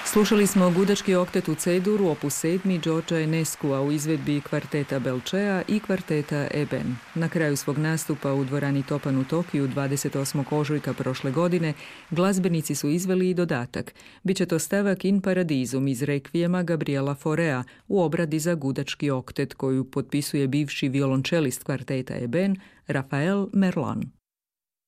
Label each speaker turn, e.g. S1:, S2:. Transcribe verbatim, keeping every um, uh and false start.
S1: Slušali smo gudački oktet u C-duru, opus sedmi Đorđa Eneskua u izvedbi kvarteta Belčea i kvarteta Eben. Na kraju svog nastupa u dvorani Topan u Tokiju dvadeset osmog ožujka prošle godine glazbenici su izveli i dodatak. Biće to stavak In Paradisum iz rekvijema Gabriela Faurea u obradi za gudački oktet koju potpisuje bivši violončelist kvarteta Eben Rafael Merlon.